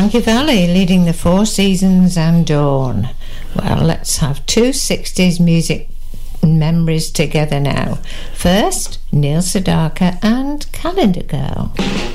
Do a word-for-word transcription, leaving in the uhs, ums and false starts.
Frankie Valli leading the Four Seasons and Dawn. Well, let's have two sixties music memories together now. First, Neil Sedaka and Calendar Girl.